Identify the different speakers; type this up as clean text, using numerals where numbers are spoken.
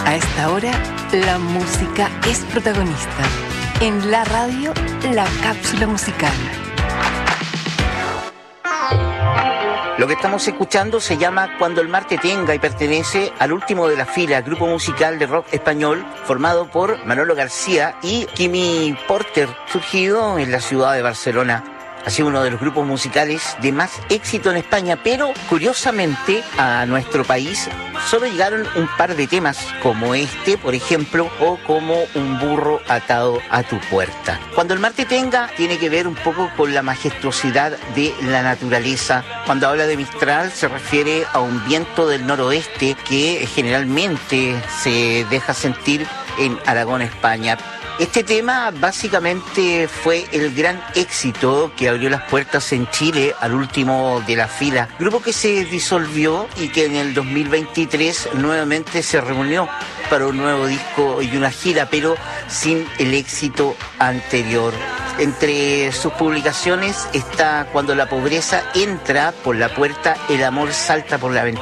Speaker 1: A esta hora, la música es protagonista. En la radio, la cápsula musical.
Speaker 2: Lo que estamos escuchando se llama Cuando el mar te tenga y pertenece al último de la fila, grupo musical de rock español formado por Manolo García y Quimi Porter, surgido en la ciudad de Barcelona. Ha sido uno de los grupos musicales de más éxito en España, pero curiosamente a nuestro país solo llegaron un par de temas como este, por ejemplo, o como Un burro atado a tu puerta. Cuando el mar te tenga tiene que ver un poco con la majestuosidad de la naturaleza. Cuando habla de Mistral se refiere a un viento del noroeste que generalmente se deja sentir en Aragón, España. Este tema básicamente fue el gran éxito que abrió las puertas en Chile al último de la fila. Grupo que se disolvió y que en el 2023 nuevamente se reunió para un nuevo disco y una gira, pero sin el éxito anterior. Entre sus publicaciones está Cuando la pobreza entra por la puerta, el amor salta por la ventana.